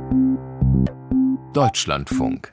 Deutschlandfunk.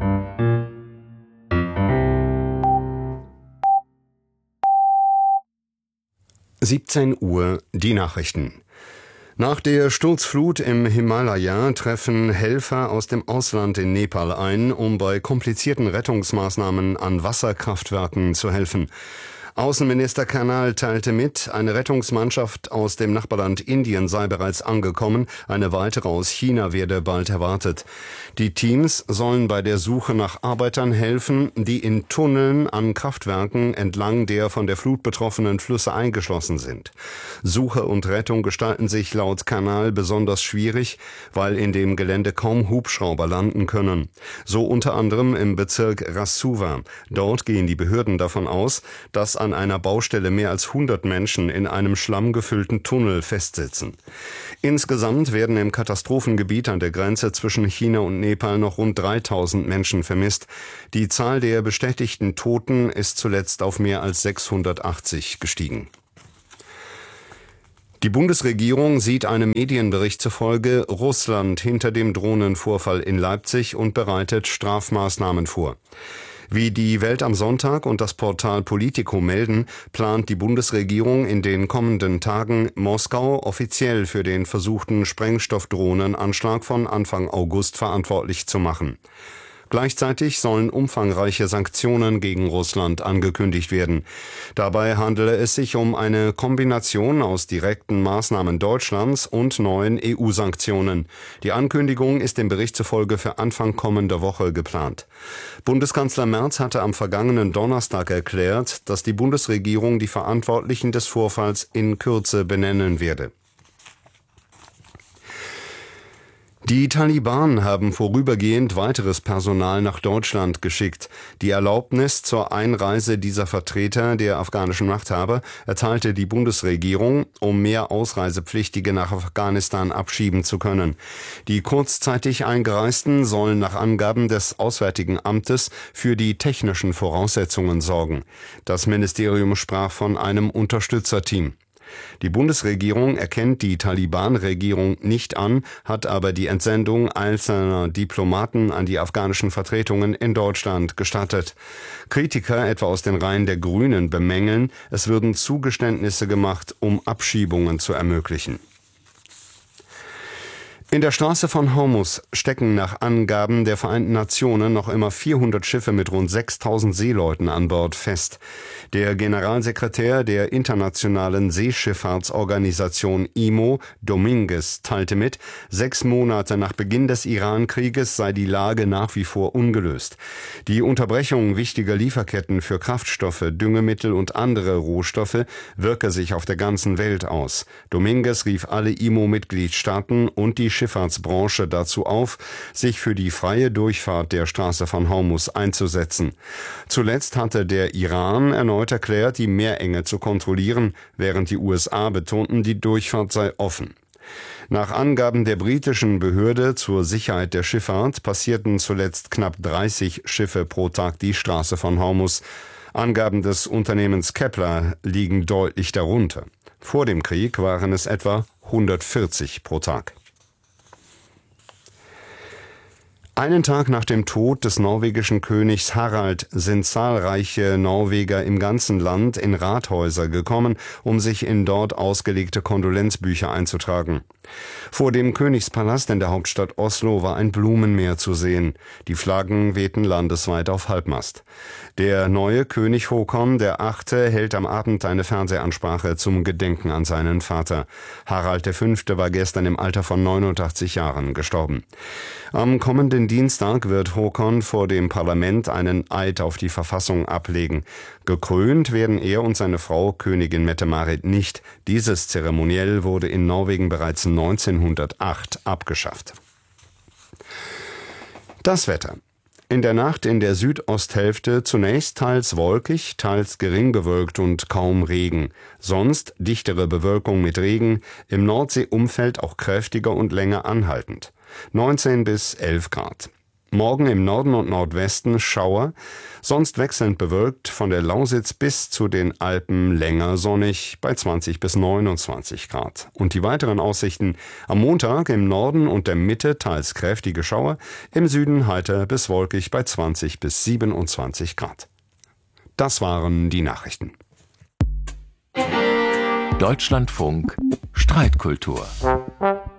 Uhr, die Nachrichten. Nach der Sturzflut im Himalaya treffen Helfer aus dem Ausland in Nepal ein, um bei komplizierten Rettungsmaßnahmen an Wasserkraftwerken zu helfen. Außenminister Karnal teilte mit, eine Rettungsmannschaft aus dem Nachbarland Indien sei bereits angekommen, eine weitere aus China werde bald erwartet. Die Teams sollen bei der Suche nach Arbeitern helfen, die in Tunneln an Kraftwerken entlang der von der Flut betroffenen Flüsse eingeschlossen sind. Suche und Rettung gestalten sich laut Karnal besonders schwierig, weil in dem Gelände kaum Hubschrauber landen können. So unter anderem im Bezirk Rasuwa. Dort gehen die Behörden davon aus, dass an einer Baustelle mehr als 100 Menschen in einem schlammgefüllten Tunnel festsitzen. Insgesamt werden im Katastrophengebiet an der Grenze zwischen China und Nepal noch rund 3000 Menschen vermisst. Die Zahl der bestätigten Toten ist zuletzt auf mehr als 680 gestiegen. Die Bundesregierung sieht einem Medienbericht zufolge Russland hinter dem Drohnenvorfall in Leipzig und bereitet Strafmaßnahmen vor. Wie die Welt am Sonntag und das Portal Politico melden, plant die Bundesregierung in den kommenden Tagen, Moskau offiziell für den versuchten Sprengstoffdrohnenanschlag von Anfang August verantwortlich zu machen. Gleichzeitig sollen umfangreiche Sanktionen gegen Russland angekündigt werden. Dabei handele es sich um eine Kombination aus direkten Maßnahmen Deutschlands und neuen EU-Sanktionen. Die Ankündigung ist dem Bericht zufolge für Anfang kommender Woche geplant. Bundeskanzler Merz hatte am vergangenen Donnerstag erklärt, dass die Bundesregierung die Verantwortlichen des Vorfalls in Kürze benennen werde. Die Taliban haben vorübergehend weiteres Personal nach Deutschland geschickt. Die Erlaubnis zur Einreise dieser Vertreter der afghanischen Machthaber erteilte die Bundesregierung, um mehr Ausreisepflichtige nach Afghanistan abschieben zu können. Die kurzzeitig Eingereisten sollen nach Angaben des Auswärtigen Amtes für die technischen Voraussetzungen sorgen. Das Ministerium sprach von einem Unterstützerteam. Die Bundesregierung erkennt die Taliban-Regierung nicht an, hat aber die Entsendung einzelner Diplomaten an die afghanischen Vertretungen in Deutschland gestattet. Kritiker, etwa aus den Reihen der Grünen, bemängeln, es würden Zugeständnisse gemacht, um Abschiebungen zu ermöglichen. In der Straße von Hormuz stecken nach Angaben der Vereinten Nationen noch immer 400 Schiffe mit rund 6000 Seeleuten an Bord fest. Der Generalsekretär der Internationalen Seeschifffahrtsorganisation IMO, Dominguez, teilte mit, 6 Monate nach Beginn des Iran-Krieges sei die Lage nach wie vor ungelöst. Die Unterbrechung wichtiger Lieferketten für Kraftstoffe, Düngemittel und andere Rohstoffe wirke sich auf der ganzen Welt aus. Dominguez rief alle IMO-Mitgliedstaaten und die Schifffahrtsbranche dazu auf, sich für die freie Durchfahrt der Straße von Hormuz einzusetzen. Zuletzt hatte der Iran erneut erklärt, die Meerenge zu kontrollieren, während die USA betonten, die Durchfahrt sei offen. Nach Angaben der britischen Behörde zur Sicherheit der Schifffahrt passierten zuletzt knapp 30 Schiffe pro Tag die Straße von Hormuz. Angaben des Unternehmens Kepler liegen deutlich darunter. Vor dem Krieg waren es etwa 140 pro Tag. Einen Tag nach dem Tod des norwegischen Königs Harald sind zahlreiche Norweger im ganzen Land in Rathäuser gekommen, um sich in dort ausgelegte Kondolenzbücher einzutragen. Vor dem Königspalast in der Hauptstadt Oslo war ein Blumenmeer zu sehen. Die Flaggen wehten landesweit auf Halbmast. Der neue König Håkon VIII. Hält am Abend eine Fernsehansprache zum Gedenken an seinen Vater. Harald V. war gestern im Alter von 89 Jahren gestorben. Am kommenden Dienstag wird Håkon vor dem Parlament einen Eid auf die Verfassung ablegen. Gekrönt werden er und seine Frau Königin Mette-Marit nicht. Dieses Zeremoniell wurde in Norwegen bereits 1908 abgeschafft. Das Wetter. In der Nacht in der Südosthälfte zunächst teils wolkig, teils gering bewölkt und kaum Regen. Sonst dichtere Bewölkung mit Regen, im Nordseeumfeld auch kräftiger und länger anhaltend. 19 bis 11 Grad. Morgen im Norden und Nordwesten Schauer, sonst wechselnd bewölkt, von der Lausitz bis zu den Alpen länger sonnig bei 20 bis 29 Grad. Und die weiteren Aussichten: am Montag im Norden und der Mitte teils kräftige Schauer, im Süden heiter bis wolkig bei 20 bis 27 Grad. Das waren die Nachrichten. Deutschlandfunk Streitkultur.